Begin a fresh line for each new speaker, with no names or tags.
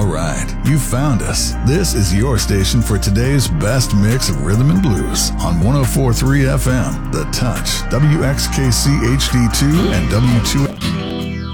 All right, you found us. This is your station for today's best mix of rhythm and blues on 104.3 FM, The Touch, WXKC HD2 and W2.